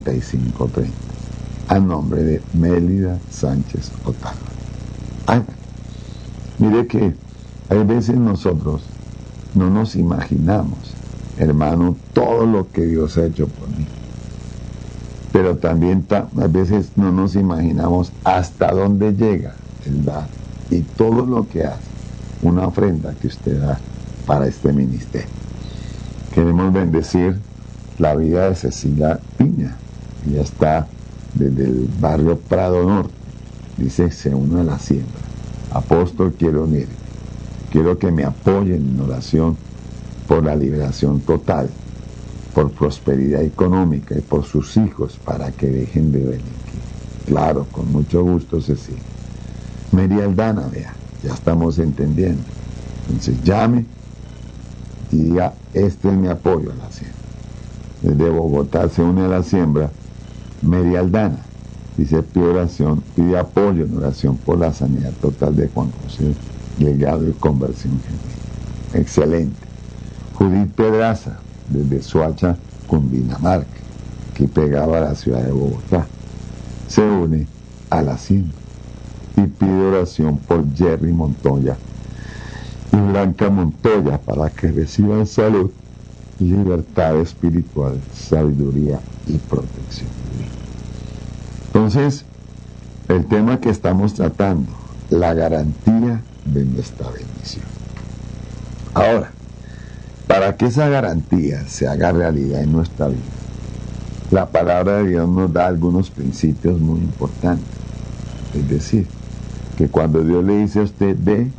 3530, a nombre de Mélida Sánchez Otálvaro. Ay, mire que hay veces nosotros no nos imaginamos, hermano, todo lo que Dios ha hecho por mí. Pero también a veces no nos imaginamos hasta dónde llega el dar y todo lo que hace, una ofrenda que usted da para este ministerio. Queremos bendecir la vida de Cecilia Piña. Ella está desde el barrio Prado Norte. Dice, se une a la siembra. Apóstol, quiero unir. Quiero que me apoyen en oración por la liberación total, por prosperidad económica y por sus hijos para que dejen de delinquir. Claro, con mucho gusto, Cecilia. María Aldana, vea, ya estamos entendiendo. Entonces llame y diga, este es mi apoyo a la siembra. Desde Bogotá se une a la siembra María Aldana. Dice, pide apoyo en oración por la sanidad total de Juan José Delgado y conversión genuina. Excelente. Judith Pedraza, desde Soacha, Cundinamarca, que pegaba a la ciudad de Bogotá, se une a la siembra y pide oración por Jerry Montoya y Blanca Montoya para que reciban salud, libertad espiritual, sabiduría y protección divina. Entonces, el tema que estamos tratando, la garantía de nuestra bendición. Ahora, para que esa garantía se haga realidad en nuestra vida, la palabra de Dios nos da algunos principios muy importantes. Es decir, que cuando Dios le dice a usted, dé,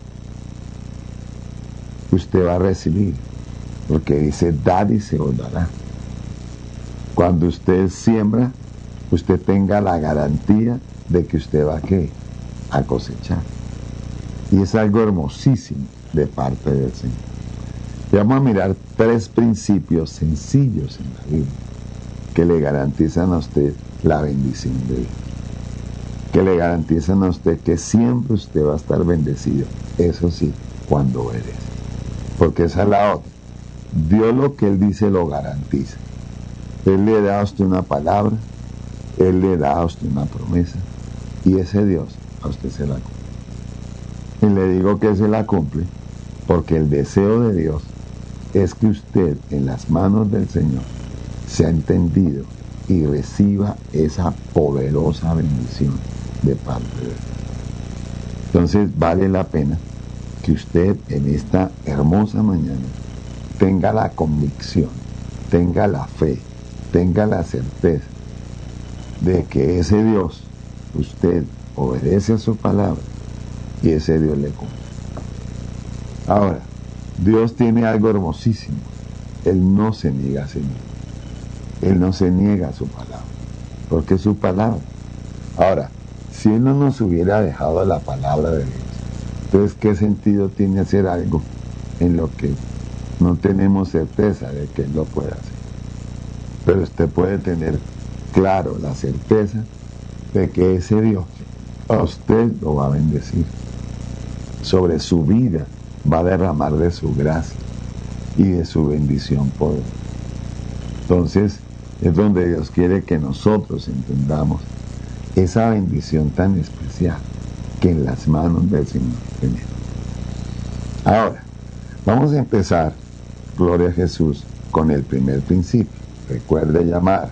usted va a recibir, porque dice, dad y se os dará. Cuando usted siembra, usted tenga la garantía de que usted va a cosechar. Y es algo hermosísimo de parte del Señor. Y vamos a mirar 3 principios sencillos en la Biblia que le garantizan a usted la bendición de Dios, que le garantizan a usted que siempre usted va a estar bendecido, eso sí, cuando obedece, porque esa es la otra. Dios lo que Él dice lo garantiza. Él le da a usted una palabra, Él le da a usted una promesa, y ese Dios a usted se la cumple. Y le digo que se la cumple porque el deseo de Dios es que usted en las manos del Señor sea entendido y reciba esa poderosa bendición de parte de Dios. Entonces vale la pena que usted en esta hermosa mañana tenga la convicción, tenga la fe, tenga la certeza de que ese Dios, usted obedece a su palabra y ese Dios le cumple. Ahora, Dios tiene algo hermosísimo. Él no se niega a sí mismo. Él no se niega a su palabra, porque es su palabra. Ahora, si Él no nos hubiera dejado la palabra de Dios, entonces, ¿qué sentido tiene hacer algo en lo que no tenemos certeza de que Él lo pueda hacer? Pero usted puede tener claro la certeza de que ese Dios a usted lo va a bendecir. Sobre su vida va a derramar de su gracia y de su bendición poderosa. Entonces, es donde Dios quiere que nosotros entendamos esa bendición tan especial que en las manos del Señor tenemos. Ahora, vamos a empezar, gloria a Jesús, con el primer principio. Recuerde llamar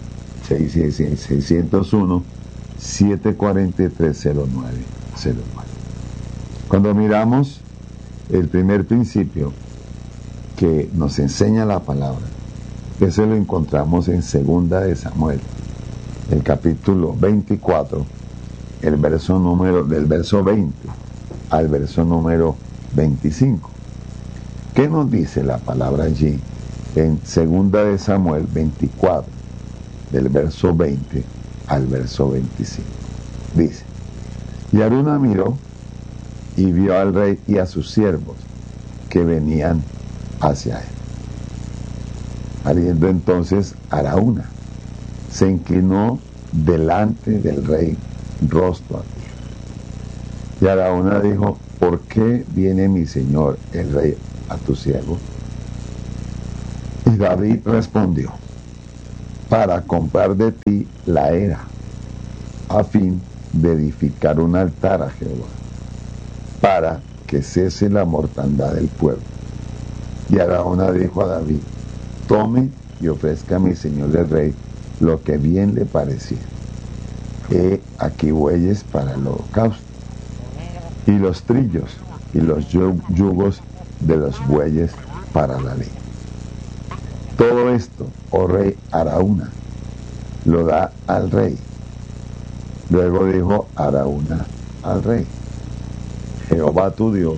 601-743-0909. Cuando miramos el primer principio que nos enseña la palabra, eso lo encontramos en 2 de Samuel, el capítulo 24, del verso 20 al verso número 25. ¿Qué nos dice la palabra allí en 2 de Samuel 24, del verso 20 al verso 25? Dice, y Araúna miró y vio al rey y a sus siervos que venían hacia él. Habiendo entonces Araúna, se inclinó delante del rey rostro a tierra. Y Araúna dijo, ¿por qué viene mi señor el rey a tu siervo? Y David respondió, para comprar de ti la era, a fin de edificar un altar a Jehová, para que cese la mortandad del pueblo. Y Araúna dijo a David: tome y ofrezca a mi señor el rey lo que bien le pareciera. He aquí bueyes para el holocausto, y los trillos y los yugos de los bueyes para la ley. Todo esto, oh rey Araúna, lo da al rey. Luego dijo Araúna al rey: Jehová tu Dios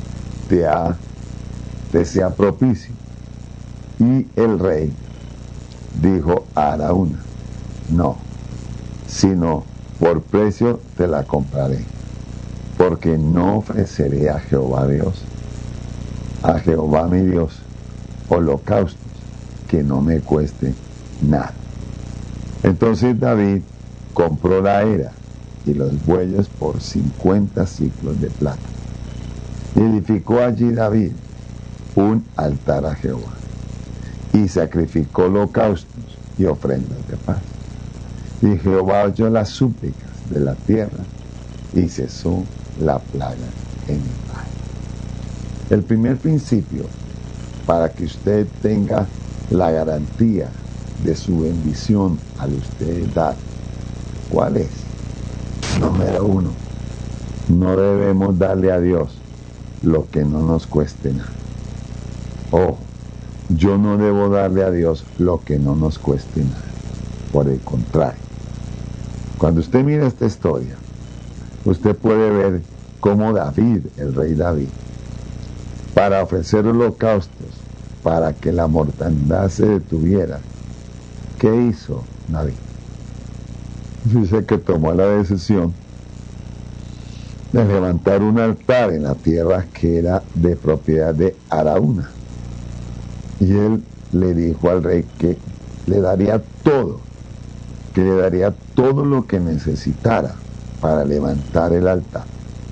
te sea propicio. Y el rey dijo a Araúna: no, sino por precio te la compraré, porque no ofreceré a Jehová mi Dios, holocaustos que no me cueste nada. Entonces David compró la era y los bueyes por 50 siclos de plata. Y edificó allí David un altar a Jehová, y sacrificó holocaustos y ofrendas de paz. Y Jehová oyó las súplicas de la tierra, y cesó la plaga en Israel. El primer principio para que usted tenga la garantía de su bendición al usted dar, ¿cuál es? Número 1, no debemos darle a Dios lo que no nos cueste nada. Ojo, yo no debo darle a Dios lo que no nos cueste nada. Por el contrario, cuando usted mira esta historia, usted puede ver cómo David, el rey David, para ofrecer holocaustos, para que la mortandad se detuviera, ¿qué hizo David? Dice que tomó la decisión de levantar un altar en la tierra que era de propiedad de Araúna. Y él le dijo al rey que le daría todo, lo que necesitara para levantar el altar.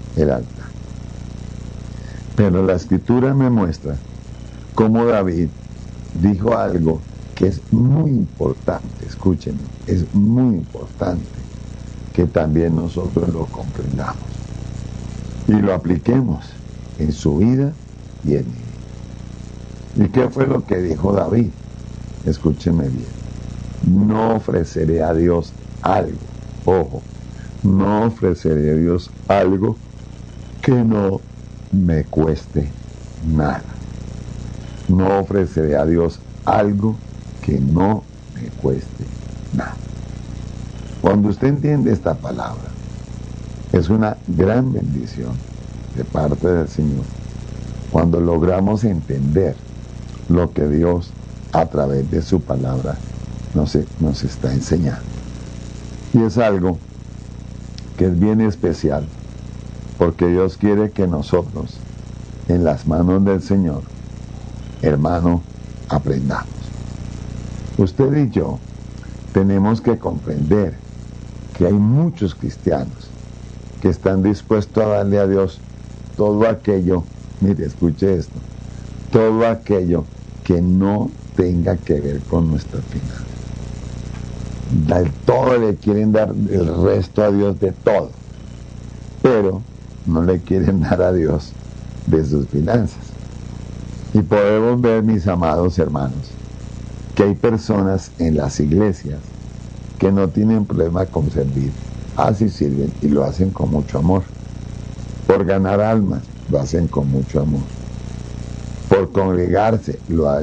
Pero la escritura me muestra cómo David dijo algo que es muy importante, escúchenme, es muy importante que también nosotros lo comprendamos y lo apliquemos en su vida y en mi vida. ¿Y qué fue lo que dijo David? Escúcheme bien. No ofreceré a Dios algo, ojo, no ofreceré a Dios algo que no me cueste nada. No ofreceré a Dios algo que no me cueste nada. Cuando usted entiende esta palabra, es una gran bendición de parte del Señor cuando logramos entender lo que Dios a través de su palabra nos está enseñando. Y es algo que es bien especial, porque Dios quiere que nosotros, en las manos del Señor, hermano, aprendamos. Usted y yo tenemos que comprender que hay muchos cristianos que están dispuestos a darle a Dios todo aquello, mire, escuche esto, todo aquello que no tenga que ver con nuestras finanzas. Del todo le quieren dar el resto a Dios de todo, pero no le quieren dar a Dios de sus finanzas. Y podemos ver, mis amados hermanos, que hay personas en las iglesias que no tienen problema con servir. Así sirven y lo hacen con mucho amor. Por ganar almas, lo hacen con mucho amor. Por congregarse,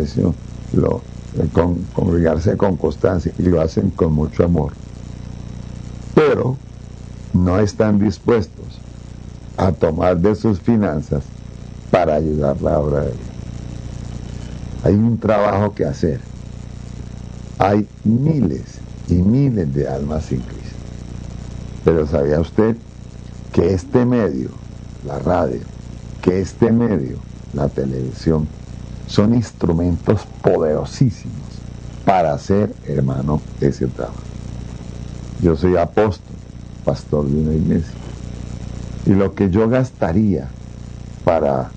congregarse con constancia y lo hacen con mucho amor. Pero no están dispuestos a tomar de sus finanzas para ayudar la obra de Dios. Hay un trabajo que hacer. Hay miles y miles de almas sin Cristo. Pero ¿sabía usted que este medio, la radio, que este medio, la televisión, son instrumentos poderosísimos para hacer, hermano, ese trabajo? Yo soy apóstol, pastor de una iglesia, y lo que yo gastaría para,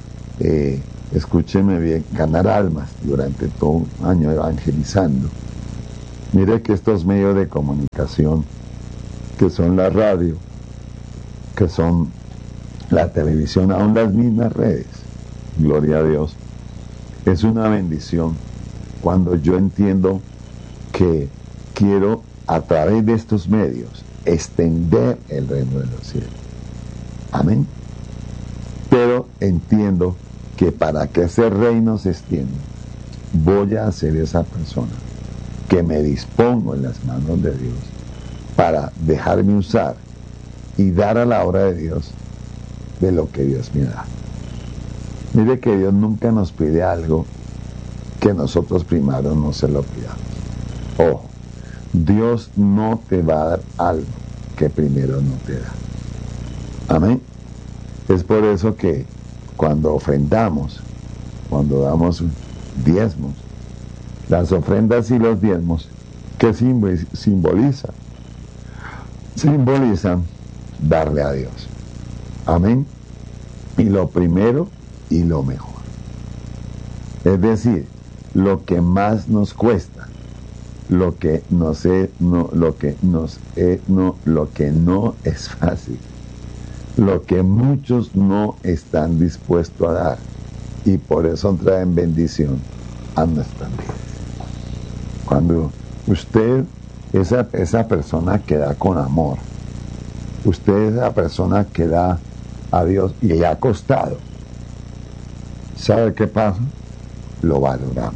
escúcheme bien, ganar almas durante todo un año evangelizando, Mire que estos medios de comunicación, que son la radio, que son la televisión, aún las mismas redes, gloria a Dios, es una bendición cuando yo entiendo que quiero a través de estos medios extender el reino de los cielos. Amén. Pero entiendo que para que ese reino se extienda, voy a ser esa persona que me dispongo en las manos de Dios para dejarme usar y dar a la obra de Dios de lo que Dios me da. Mire que Dios nunca nos pide algo que nosotros primero no se lo pidamos. Ojo, Dios no te va a dar algo que primero no te da. Amén. Es por eso que cuando ofrendamos, cuando damos diezmos, las ofrendas y los diezmos, ¿qué simbolizan? Simbolizan darle a Dios. Amén. Y lo primero y lo mejor. Es decir, lo que más nos cuesta, lo que no es fácil, lo que muchos no están dispuestos a dar, y por eso traen bendición a nuestras vidas. Cuando usted, esa persona que da con amor, usted es la persona que da a Dios y ha costado, ¿sabe qué pasa? Lo valoramos.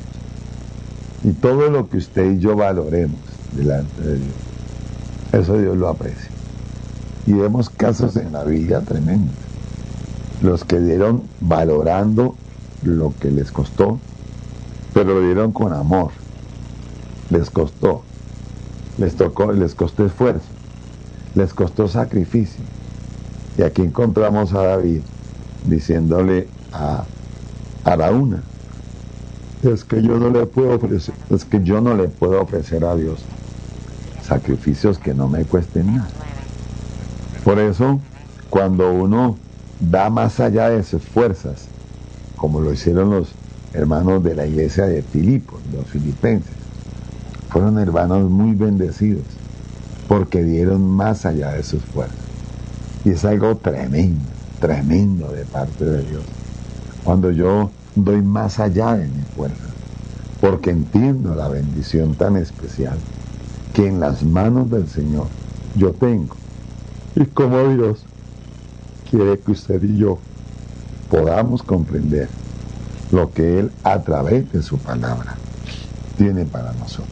Y todo lo que usted y yo valoremos delante de Dios, eso Dios lo aprecia. Y vemos casos en la Biblia tremendos. Los que dieron valorando lo que les costó, pero lo dieron con amor. Les costó, les costó esfuerzo, les costó sacrificio. Y aquí encontramos a David diciéndole a Araúna, es que yo no le puedo ofrecer a Dios sacrificios que no me cuesten nada. Por eso, cuando uno da más allá de sus fuerzas, como lo hicieron los hermanos de la iglesia de Filipos, los filipenses, fueron hermanos muy bendecidos, porque dieron más allá de sus fuerzas. Y es algo tremendo, tremendo de parte de Dios. Cuando yo doy más allá de mi fuerza, porque entiendo la bendición tan especial que en las manos del Señor yo tengo. Y como Dios quiere que usted y yo podamos comprender lo que Él a través de su palabra tiene para nosotros.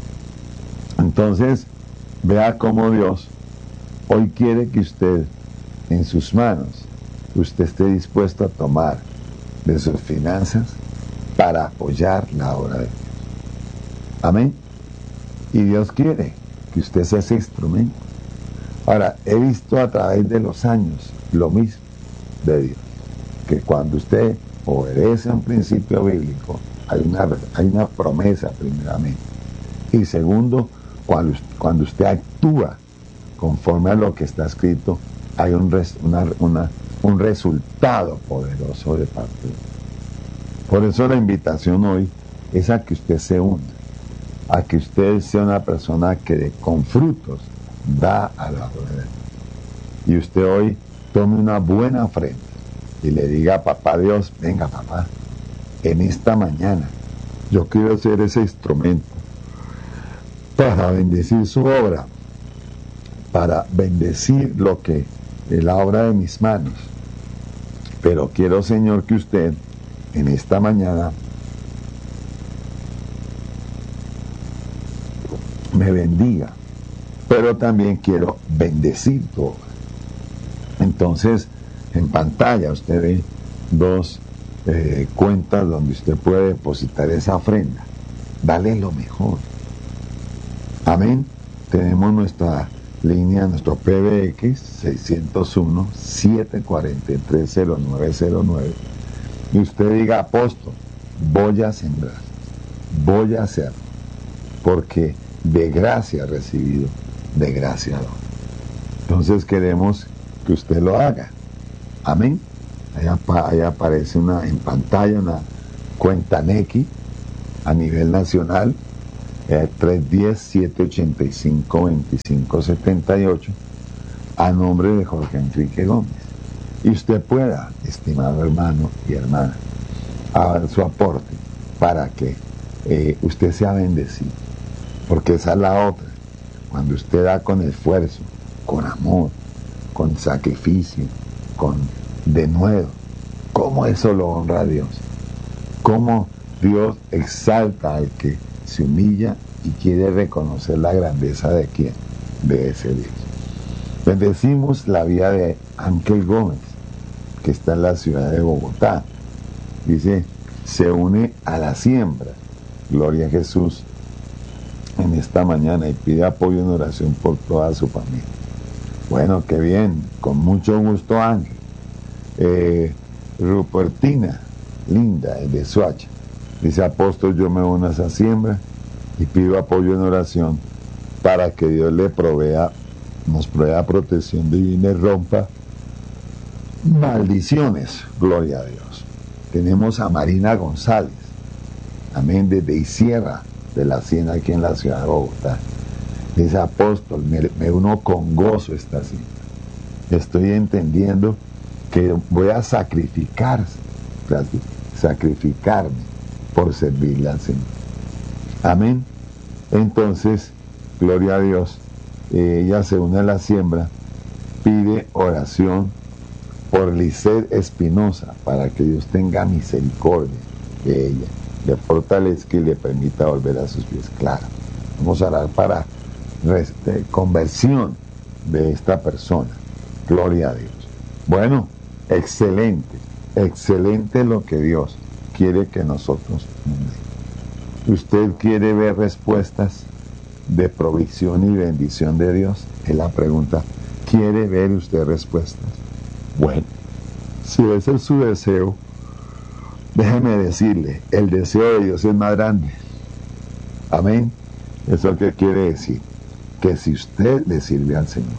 Entonces, vea cómo Dios hoy quiere que usted en sus manos, usted esté dispuesto a tomar de sus finanzas para apoyar la obra de Dios. Amén. Y Dios quiere que usted sea ese instrumento. Ahora, he visto a través de los años lo mismo de Dios, que cuando usted obedece a un principio bíblico, hay una promesa primeramente, y segundo, cuando usted actúa conforme a lo que está escrito, hay un resultado poderoso de parte de Dios. Por eso la invitación hoy es a que usted se una, a que usted sea una persona que con frutos da a la obra de Dios. Y usted hoy tome una buena ofrenda y le diga a papá Dios, venga papá, en esta mañana yo quiero ser ese instrumento para bendecir su obra, para bendecir lo que es la obra de mis manos. Pero quiero, Señor, que usted en esta mañana me bendiga, pero también quiero bendecir tu obra. Entonces, en pantalla usted ve dos cuentas donde usted puede depositar esa ofrenda. Dale lo mejor. Amén. Tenemos nuestra línea, nuestro PBX 601-743-0909. Y usted diga, apóstol, voy a sembrar, voy a hacer, porque de gracia recibido, de gracia doy. Entonces queremos que usted lo haga. Amén. Ahí aparece en pantalla una cuenta Nequi a nivel nacional, 310-785-2578, a nombre de Jorge Enrique Gómez. Y usted pueda, estimado hermano y hermana, dar su aporte para que usted sea bendecido. Porque esa es la otra. Cuando usted da con esfuerzo, con amor, con sacrificio, con denuedo, ¿cómo eso lo honra a Dios? ¿Cómo Dios exalta al que se humilla y quiere reconocer la grandeza de quién? De ese Dios. Bendecimos la vida de Ángel Gómez, que está en la ciudad de Bogotá. Dice, se une a la siembra. Gloria a Jesús en esta mañana y pide apoyo en oración por toda su familia. Bueno, qué bien, con mucho gusto, Ángel. Rupertina, linda, de Soacha, dice, apóstol, yo me uno a esa siembra y pido apoyo en oración para que Dios le nos provea protección divina y rompa maldiciones. Gloria a Dios. Tenemos a Marina González, amén, desde Isierra de la Siena, aquí en la ciudad de Bogotá. Dice, apóstol, me uno con gozo esta siembra. Estoy entendiendo que voy a sacrificarme por servirle al Señor. Amén. Entonces, gloria a Dios, ella se une a la siembra, pide oración por Lisset Espinosa, para que Dios tenga misericordia de ella, le fortalezca y le permita volver a sus pies. Claro, vamos a orar para conversión de esta persona. Gloria a Dios. Bueno, excelente lo que Dios quiere que nosotros demos. ¿Usted quiere ver respuestas de provisión y bendición de Dios? Es la pregunta. ¿Quiere ver usted respuestas? Bueno, si ese es su deseo, déjeme decirle, el deseo de Dios es más grande. Amén. ¿Eso qué quiere decir? Que si usted le sirve al Señor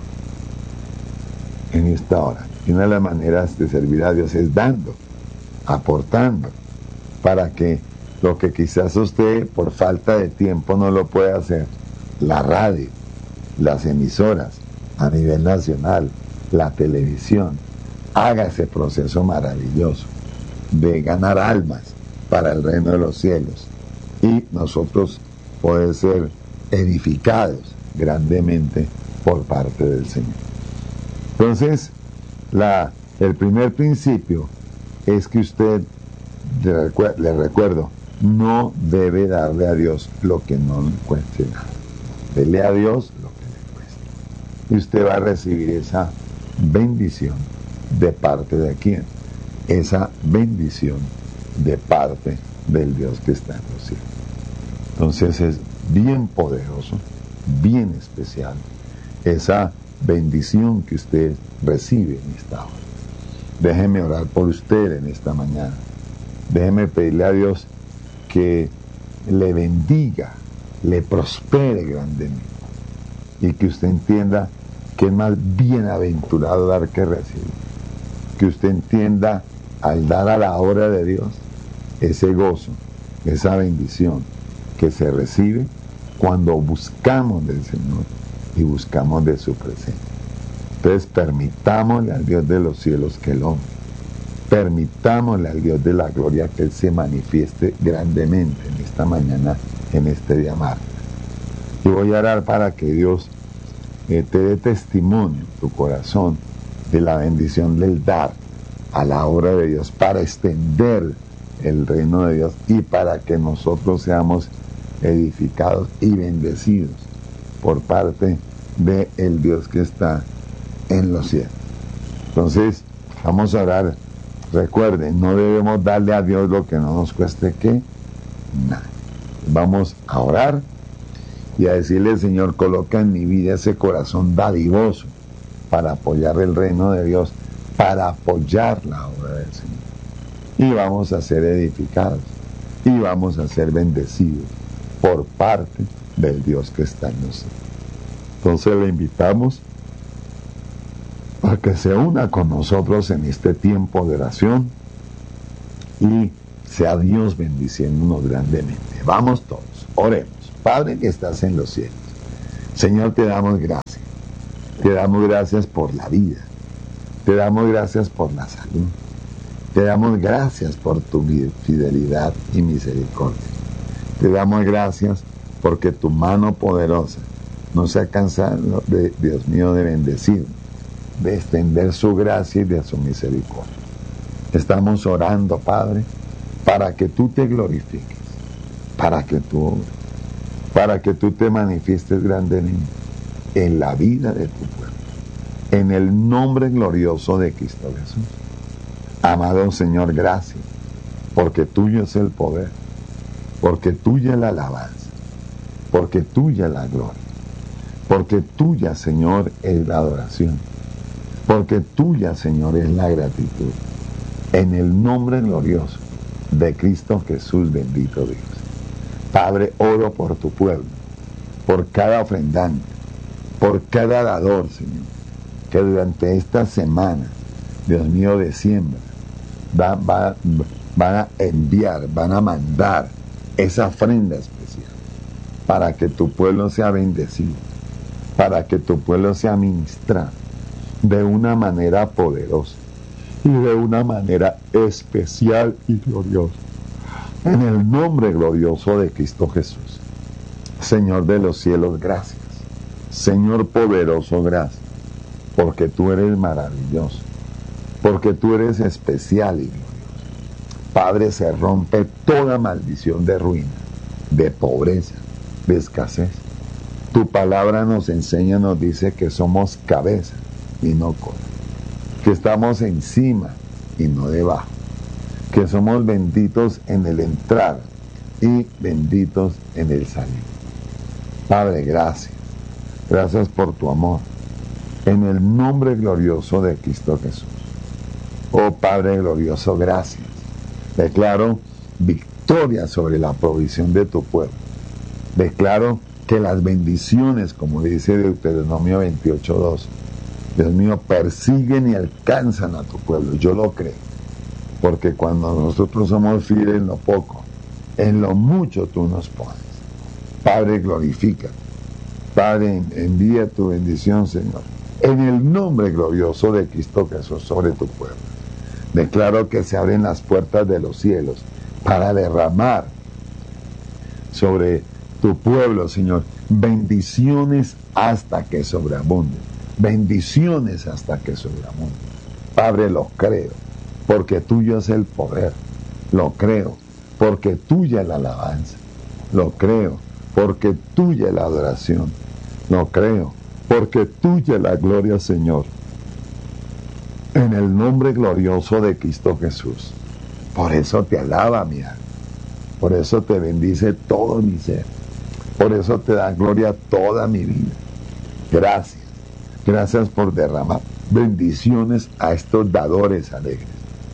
en esta hora, y una de las maneras de servir a Dios es dando, aportando, para que lo que quizás usted por falta de tiempo no lo puede hacer, la radio, las emisoras a nivel nacional, la televisión, haga ese proceso maravilloso de ganar almas para el reino de los cielos, y nosotros podemos ser edificados grandemente por parte del Señor. Entonces, el primer principio es que usted, le recuerdo, no debe darle a Dios lo que no le cueste nada. Dele a Dios lo que le cueste. Y usted va a recibir esa bendición de parte de quién. Esa bendición de parte del Dios que está en los cielos. Entonces es bien poderoso, bien especial, esa bendición que usted recibe en esta hora. Déjeme orar por usted en esta mañana. Déjeme pedirle a Dios que le bendiga, le prospere grandemente, y que usted entienda que es más bienaventurado dar que recibir. Que usted entienda, al dar a la obra de Dios, ese gozo, esa bendición que se recibe cuando buscamos del Señor y buscamos de su presencia. Entonces permitámosle al Dios de los cielos que lo honre. Permitámosle al Dios de la gloria que Él se manifieste grandemente en esta mañana, en este día martes. Y voy a orar para que Dios te dé testimonio en tu corazón de la bendición del dar a la obra de Dios, para extender el reino de Dios y para que nosotros seamos edificados y bendecidos por parte del Dios que está en los cielos. Entonces, vamos a orar. Recuerden, no debemos darle a Dios lo que no nos cueste ¿qué? Nada. Vamos a orar y a decirle, Señor, coloca en mi vida ese corazón dadivoso para apoyar el reino de Dios, para apoyar la obra del Señor. Y vamos a ser edificados y vamos a ser bendecidos por parte del Dios que está en nosotros. Entonces le invitamos a que se una con nosotros en este tiempo de oración y sea Dios bendiciéndonos grandemente. Vamos todos, oremos. Padre que estás en los cielos. Señor, te damos gracias. Te damos gracias por la vida. Te damos gracias por la salud. Te damos gracias por tu fidelidad y misericordia. Te damos gracias porque tu mano poderosa no se ha cansado, Dios mío, de bendecir, de extender su gracia y de su misericordia. Estamos orando, Padre, para que tú te glorifiques, para que tú obres, para que tú te manifiestes grandemente en la vida de tu pueblo, en el nombre glorioso de Cristo Jesús. Amado Señor, gracias, porque tuyo es el poder, porque tuya es la alabanza, porque tuya es la gloria, porque tuya, Señor, es la adoración, porque tuya, Señor, es la gratitud. En el nombre glorioso de Cristo Jesús, bendito Dios. Padre, oro por tu pueblo, por cada ofrendante, por cada dador, Señor, que durante esta semana, Dios mío, de siembra, van a enviar, van a mandar esa ofrenda especial para que tu pueblo sea bendecido, para que tu pueblo sea ministrado de una manera poderosa y de una manera especial y gloriosa. En el nombre glorioso de Cristo Jesús. Señor de los cielos, gracias. Señor poderoso, gracias. Porque tú eres maravilloso. Porque tú eres especial y glorioso. Padre, se rompe toda maldición de ruina, de pobreza, de escasez. Tu palabra nos enseña, nos dice que somos cabeza y no cola. Que estamos encima y no debajo. Que somos benditos en el entrar y benditos en el salir. Padre, gracias. Gracias por tu amor. En el nombre glorioso de Cristo Jesús. Oh Padre glorioso, gracias. Declaro victoria sobre la provisión de tu pueblo. Declaro que las bendiciones, como dice Deuteronomio 28:2, Dios mío, persiguen y alcanzan a tu pueblo. Yo lo creo. Porque cuando nosotros somos fieles en lo poco, en lo mucho tú nos pones. Padre, glorifica. Padre, envía tu bendición, Señor. En el nombre glorioso de Cristo Jesús sobre tu pueblo. Declaro que se abren las puertas de los cielos para derramar sobre tu pueblo, Señor, bendiciones hasta que sobreabunden. Bendiciones hasta que sobreabunden. Padre, lo creo, porque tuyo es el poder. Lo creo, porque tuya es la alabanza. Lo creo, porque tuya es la adoración. Lo creo, porque tuya es la gloria, Señor. En el nombre glorioso de Cristo Jesús. Por eso te alaba mi alma. Por eso te bendice todo mi ser. Por eso te da gloria toda mi vida. Gracias. Gracias por derramar bendiciones a estos dadores alegres.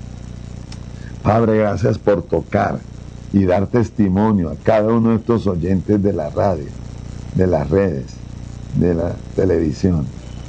Padre, gracias por tocar y dar testimonio a cada uno de estos oyentes de la radio, de las redes, de la televisión.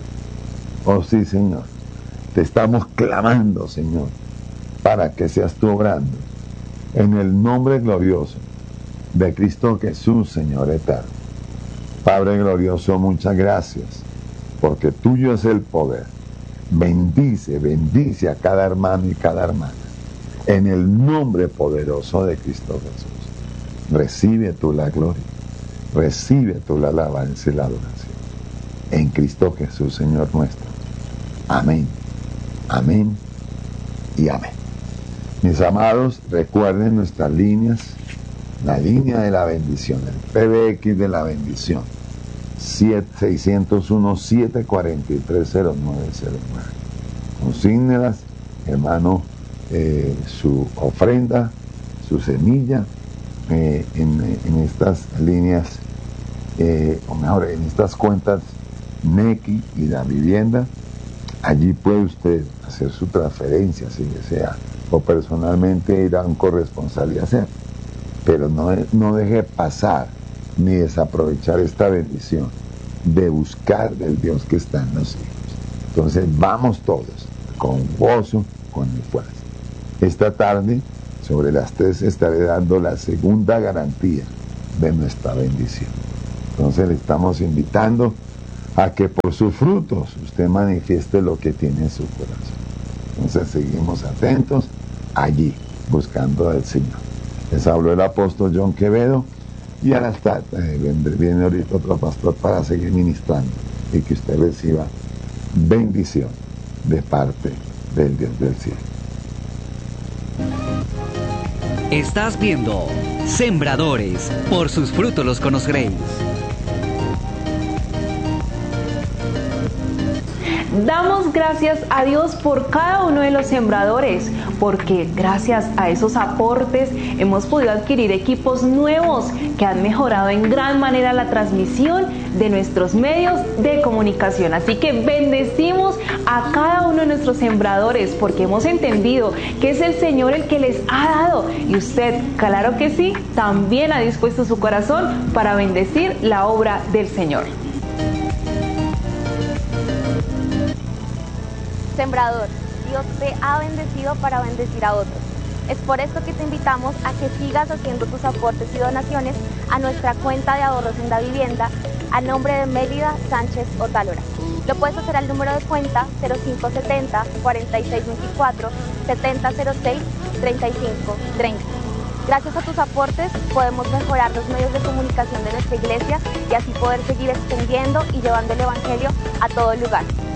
Oh sí, Señor. Te estamos clamando, Señor, para que seas tú obrando en el nombre glorioso de Cristo Jesús, Señor eterno. Padre glorioso, muchas gracias, porque tuyo es el poder. Bendice, bendice a cada hermano y cada hermana, en el nombre poderoso de Cristo Jesús. Recibe tú la gloria, recibe tú la alabanza y la adoración. En Cristo Jesús, Señor nuestro. Amén. Amén y amén. Mis amados, recuerden nuestras líneas, la línea de la bendición, el PBX de la bendición, 601-743-0909. Consígnelas, hermano, su ofrenda, su semilla, en estas líneas, o mejor, en estas cuentas Nequi y la vivienda. Allí puede usted hacer su transferencia si desea, o personalmente ir a un corresponsal y hacer. Pero no deje pasar ni desaprovechar esta bendición de buscar del Dios que está en los cielos. Entonces vamos todos con gozo, con fuerza. Esta tarde, sobre las 3, estaré dando la segunda garantía de nuestra bendición. Entonces le estamos invitando a que por sus frutos usted manifieste lo que tiene en su corazón. Entonces seguimos atentos allí, buscando al Señor. Les habló el apóstol John Quevedo, y al altar viene ahorita otro pastor para seguir ministrando y que usted reciba bendición de parte del Dios del cielo. Estás viendo Sembradores, por sus frutos los conoceréis. Damos gracias a Dios por cada uno de los sembradores, porque gracias a esos aportes hemos podido adquirir equipos nuevos que han mejorado en gran manera la transmisión de nuestros medios de comunicación. Así que bendecimos a cada uno de nuestros sembradores, porque hemos entendido que es el Señor el que les ha dado, y usted, claro que sí, también ha dispuesto su corazón para bendecir la obra del Señor. Sembrador, Dios te ha bendecido para bendecir a otros. Es por esto que te invitamos a que sigas haciendo tus aportes y donaciones a nuestra cuenta de ahorros en la vivienda a nombre de Mélida Sánchez Otálora. Lo puedes hacer al número de cuenta 0570 4624 7006 3530. Gracias a tus aportes podemos mejorar los medios de comunicación de nuestra iglesia y así poder seguir extendiendo y llevando el Evangelio a todo lugar.